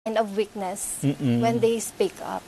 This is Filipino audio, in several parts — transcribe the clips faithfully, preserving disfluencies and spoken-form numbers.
kind of weakness Mm-mm. when they speak up.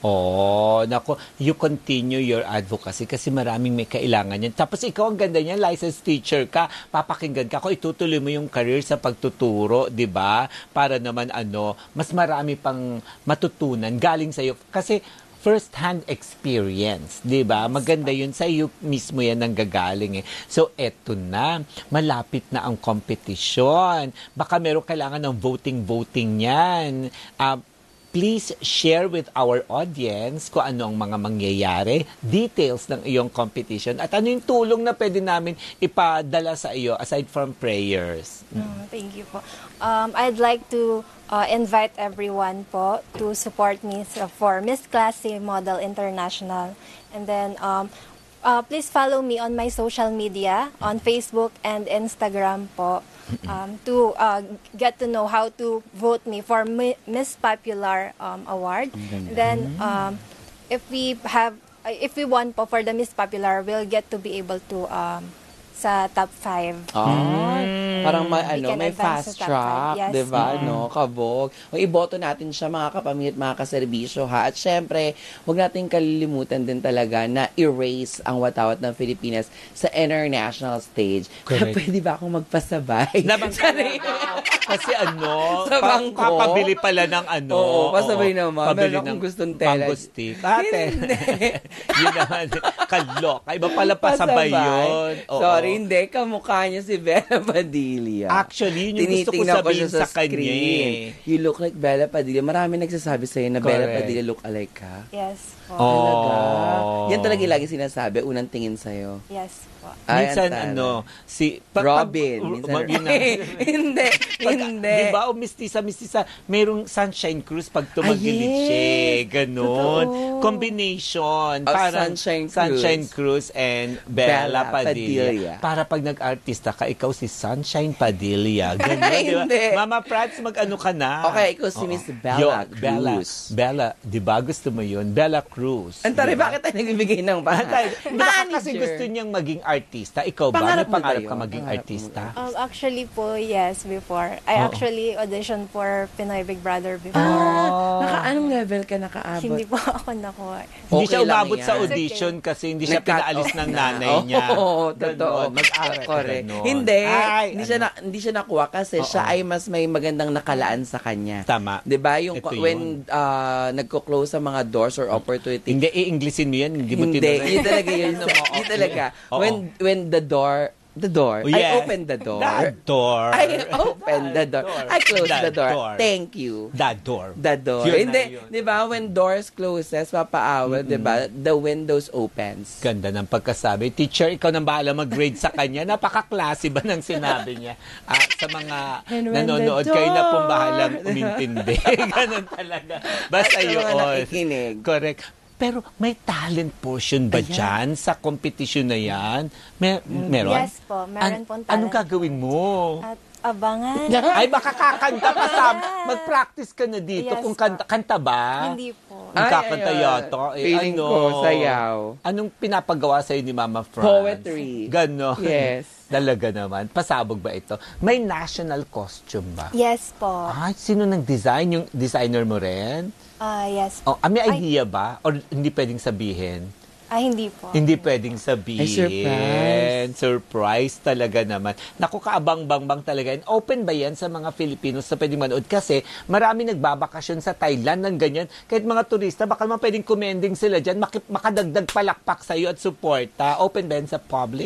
Oh, nako, you continue your advocacy kasi maraming may kailangan yan. Tapos ikaw ang ganda niyan, licensed teacher ka, papakinggan ka, kung itutuloy mo yung career sa pagtuturo, 'di ba? Para naman ano, mas marami pang matutunan galing sa iyo kasi first-hand experience, 'di ba? Maganda 'yun sa iyo mismo 'yan nang gagaling eh. So eto na, malapit na ang kompetisyon. Baka meron kailangan ng voting-voting niyan. Uh, Please share with our audience kung ano ang mga mangyayari, details ng iyong competition, at ano yung tulong na pwede namin ipadala sa iyo aside from prayers. Mm, thank you po. Um, I'd like to uh, invite everyone po to support me for Miss Classy Model International. And then um, uh, please follow me on my social media, on Facebook and Instagram po. Um, to uh, get to know how to vote me for Mi- Miss Popular um, Award. And then, um, if we have, uh, if we won po for the Miss Popular, we'll get to be able to um, sa top five. Ah, parang may, We ano, can may advance fast to top track, five. Yes. di ba? Mm-hmm. No, kabog. O, iboto natin siya, mga kapamilya at mga kaserbisyo, ha? At syempre, huwag natin kalilimutan din talaga na erase ang watawat ng Pilipinas sa international stage. Kaya Correct. pwede ba akong magpasabay? Sorry. Kasi ano, Sa pa- bangko? papabili pala ng ano. Oo, pasabay oo, naman. pabili Meron akong gustong tela. Pangustik. Ate. Hindi. Yun naman. Kalok. Iba pala pasabay yun. Oo. Sorry, hindi. Kamukha niya si Bella Padilla. Actually, yun yung gusto ko Tinitingnan ko sabihin siya sa kanya screen. eh. You look like Bella Padilla. Marami nagsasabi sa'yo na Bella Correct. Padilla look alike ka. Yes po. Oh. Talaga. Yan talaga yung lagi sinasabi. Unang tingin sa'yo. Yes po. Ay, Minsan ang tala. ano, si... pag- Robin. pag- Minsan, wag yun na. hindi. Pag, hindi. Di ba? O mistisa, mistisa. Merong Sunshine Cruise pag tumagilid Ah, yes. siya. Ganon. Totoo. Combination. Oh, Parang Sunshine Cruise. Sunshine Cruise and Bella, Bella Padilla. Padilla. Para pag nag-artista ka, ikaw si Sunshine Padilla. Ganon, di ba? Hindi. Mama Prats, mag-ano ka na. Okay, ikaw si Oo. Miss Bella Yun, Bella. Cruz. Bella, di ba? Gusto mo yun? Bella Cruz. Ang tari, Di ba? bakit tayo nagbibigay ng Baka, bahay? baka kasi gusto niyang maging artista. Ikaw ba? Pangarap May mo pangarap ba ka yun? maging Pangarap mo artista? Um, actually po, yes, before. I Oo. actually auditioned for Pinoy Big Brother before. Ah, naka anong level ka nakaabot? Hindi po ako nakuha. Hindi siya Okay lang umabot yan. sa audition kasi hindi siya Nag-cut pinaalis off ng na. nanay niya. Oo, Ganon. totoo. Mag-aral ka Correct. ganon. Hindi. Ay, hindi siya ano. na, hindi siya nakuha kasi Oo. siya ay mas may magandang nakalaan sa kanya. Tama. 'Di ba? Yung Ito when uh, nagko-close sa mga doors or opportunity. Hindi, i-Englishin mo yan. Hindi mo Hindi, tinuloy. yun talaga yun. Ano mo, Yun okay. talaga. Oo. When when the door The door. Oh, I yes. opened the door. That door. I opened the door. door. I closed That the door. door. Thank you. That door. The door. Yun na Hindi, yun. 'di ba? When doors closes, papaawal, 'di ba? The windows opens. Ganda ng pagkasabi. Teacher, ikaw nang bahala mag-grade sa kanya. Napaka-classy ba ng sinabi niya? Ah, sa mga And when nanonood, the kayo na pong door- bahalang umintindi. Ganon talaga. Basta At sa mga yun. nakikinig. Correct. Pero may talent portion ba Ayan. dyan sa competition na yan? Mer- meron? Yes po, meron pong talent. Anong gagawin mo? At abangan. Ay, baka kakanta pa sa... Mag-practice ka na dito. Yes Kung po. kanta, kanta ba? Hindi po. Ang Ay, kakanta ayun. yata. Eh, Feeling ano? ko, sayaw. Anong pinapagawa sa'yo ni Mama Franz? Poetry. Ganon. Yes. Talaga naman. Pasabog ba ito? May national costume ba? Yes po. Ay, sino nag-design? Yung designer mo rin? Ah, yes. Oh, ah, may Ay. idea ba? Or hindi pwedeng sabihin? Ah, hindi po. Hindi pwedeng sabihin. Ay, surprise. Surprise talaga naman. Naku, kaabang-bang-bang talaga. And open ba yan sa mga Filipinos na pwedeng manood? Kasi marami nagbabakasyon sa Thailand ng ganyan. Kahit mga turista, baka naman pwedeng commending sila dyan, makip, makadagdag palakpak sa'yo at suporta. Open ba yan sa public?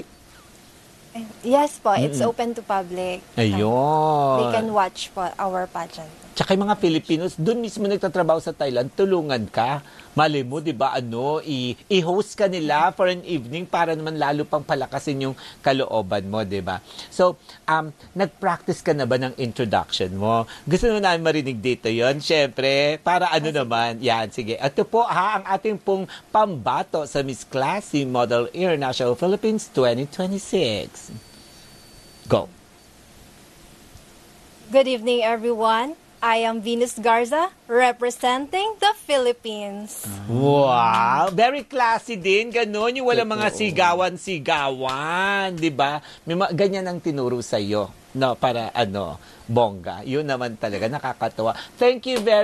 Yes po, it's open to public. Ayun. They can watch po our pageant. Tsaka yung mga Filipinos, doon mismo nagtatrabaho sa Thailand, tulungan ka. Mali mo, di ba, ano, i- i-host ka nila for an evening para naman lalo pang palakasin yung kalooban mo, di ba? So, um, nag-practice ka na ba ng introduction mo? Gusto mo namin marinig dito yon. Siyempre, para ano naman, yan, sige. Ito po ha, ang ating pong pambato sa Miss Classy Model International Philippines twenty twenty-six. Go. Good evening, everyone. I am Venus Garza, representing the Philippines. Wow! Very classy din. Ganon. Yung wala mga Totoo. sigawan-sigawan. Di ba? May mga, ganyan ang tinuro sa'yo. No, para ano, bongga. Yun naman talaga. Nakakatawa. Thank you very